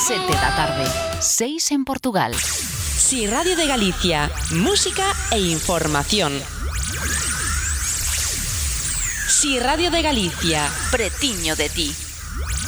7 da tarde, 6 en Portugal. Si Radio de Galicia, música e información. Si Radio de Galicia, Pretiño de ti.